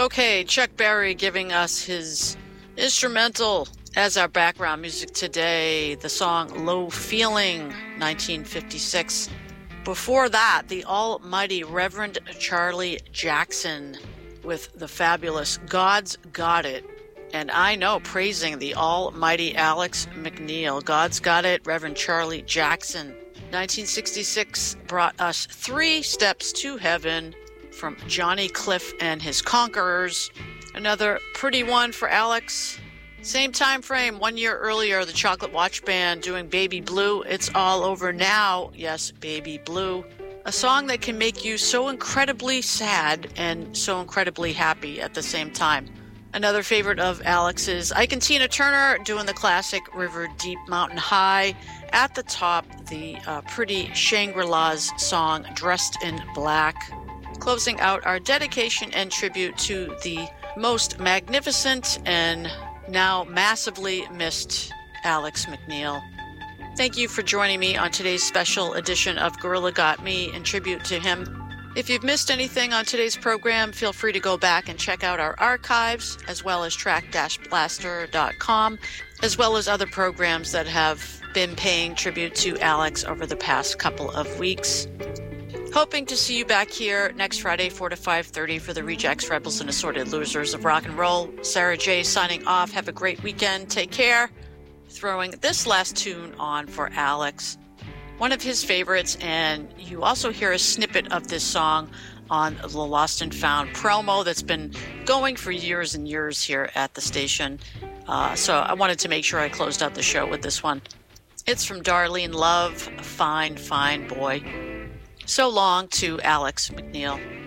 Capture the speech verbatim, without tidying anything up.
Okay, Chuck Berry giving us his instrumental as our background music today, the song Low Feeling, nineteen fifty-six. Before that, the almighty Reverend Charlie Jackson with the fabulous God's Got It. And I know, praising the almighty Alex McNeil. God's Got It, Reverend Charlie Jackson. nineteen sixty-six brought us Three Steps to Heaven from Johnny Cliff and his Conquerors. Another pretty one for Alex. Same time frame, one year earlier, the Chocolate Watch Band doing Baby Blue. It's All Over Now. Yes, Baby Blue. A song that can make you so incredibly sad and so incredibly happy at the same time. Another favorite of Alex's, Ike and Tina Turner doing the classic River Deep Mountain High. At the top, the uh, pretty Shangri-La's song Dressed in Black. Closing out our dedication and tribute to the most magnificent and now massively missed Alex McNeil. Thank you for joining me on today's special edition of Gorilla Got Me in tribute to him. If you've missed anything on today's program, feel free to go back and check out our archives, as well as track dash blaster dot com, as well as other programs that have been paying tribute to Alex over the past couple of weeks. Hoping to see you back here next Friday, four to five thirty for the Rejects, Rebels, and Assorted Losers of Rock and Roll. Sarah J. signing off. Have a great weekend. Take care. Throwing this last tune on for Alex, one of his favorites, and you also hear a snippet of this song on the Lost and Found promo that's been going for years and years here at the station. Uh, so I wanted to make sure I closed out the show with this one. It's from Darlene Love, Fine, Fine Boy. So long to Alex McNeil.